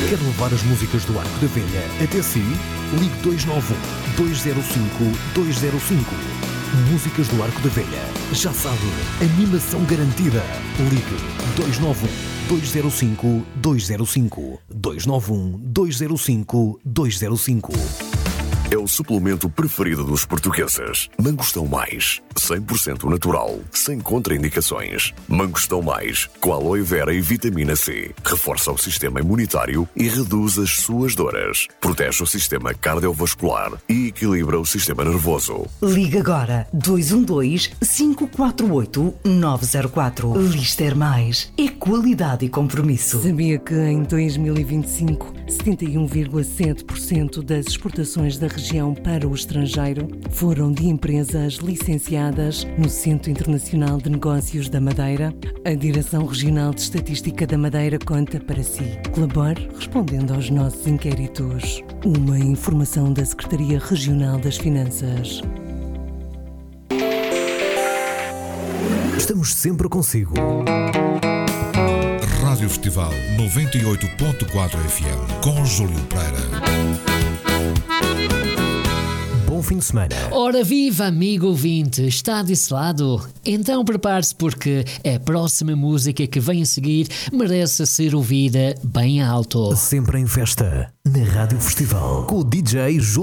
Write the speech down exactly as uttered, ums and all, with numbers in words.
Quer levar as músicas do Arco da Velha até si? Ligue dois nove um, dois zero cinco, dois zero cinco. Músicas do Arco da Velha. Já sabe, animação garantida. Ligue dois nove um, dois zero cinco, dois zero cinco. dois nove um, dois zero cinco, dois zero cinco. É o suplemento preferido dos portugueses. Mangostão Mais, cem por cento natural, sem contraindicações. Mangostão Mais, com aloe vera e vitamina C. Reforça o sistema imunitário e reduz as suas dores. Protege o sistema cardiovascular e equilibra o sistema nervoso. Liga agora dois um dois, cinco quatro oito, nove zero quatro. Lister Mais. É qualidade e compromisso. Sabia que em dois mil e vinte e cinco, setenta e um vírgula sete por cento das exportações da região para o estrangeiro foram de empresas licenciadas no Centro Internacional de Negócios da Madeira? A Direção Regional de Estatística da Madeira conta para si. Colabore respondendo aos nossos inquéritos. Uma informação da Secretaria Regional das Finanças. Estamos sempre consigo. Rádio Festival noventa e oito ponto quatro F M com Júlio Pereira. Bom fim de semana. Ora viva, amigo ouvinte, está desse lado? Então prepare-se porque a próxima música que vem a seguir merece ser ouvida bem alto. Sempre em festa, na Rádio Festival, com o D J Júlio.